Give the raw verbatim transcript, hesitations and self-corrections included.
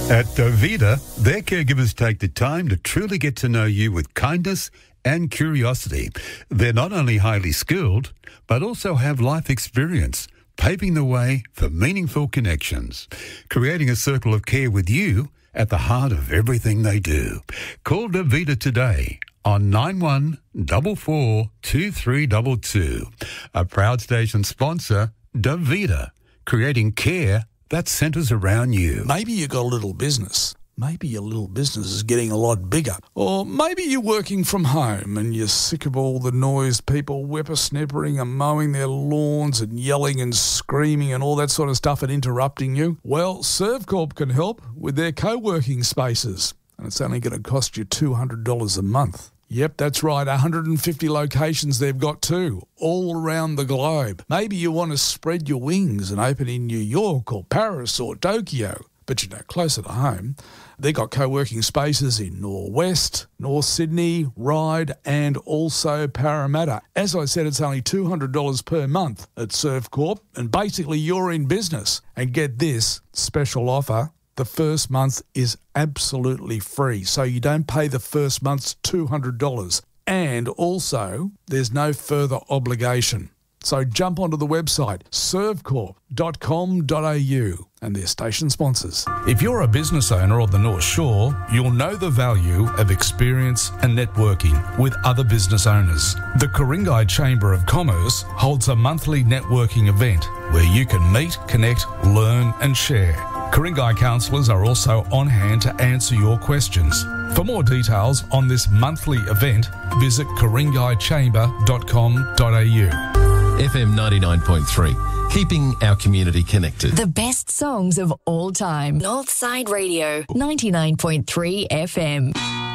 At Davida, their caregivers take the time to truly get to know you with kindness and curiosity. They're not only highly skilled, but also have life experience, paving the way for meaningful connections, creating a circle of care with you at the heart of everything they do. Call Davida today on nine one four four two three two two. A proud station sponsor, Davida, creating care that centres around you. Maybe you got a little business. Maybe your little business is getting a lot bigger. Or maybe you're working from home and you're sick of all the noise, people whippersnippering and mowing their lawns and yelling and screaming and all that sort of stuff and interrupting you. Well, Servcorp can help with their co-working spaces, and it's only going to cost you two hundred dollars a month. Yep, that's right, one hundred fifty locations they've got too, all around the globe. Maybe you want to spread your wings and open in New York or Paris or Tokyo. But you know, closer to home, they've got co-working spaces in Norwest, North Sydney, Ryde and also Parramatta. As I said, it's only two hundred dollars per month at Servcorp, and basically you're in business. And get this special offer. The first month is absolutely free, so you don't pay the first month's two hundred dollars. And also, there's no further obligation. So jump onto the website, servcorp dot com dot a u, and their station sponsors. If you're a business owner of the North Shore, you'll know the value of experience and networking with other business owners. The Ku-ring-gai Chamber of Commerce holds a monthly networking event where you can meet, connect, learn and share. Ku-ring-gai counsellors are also on hand to answer your questions. For more details on this monthly event, visit ku ring gai chamber dot com dot a u. F M ninety-nine point three, keeping our community connected. The best songs of all time. Northside Radio, ninety-nine point three F M.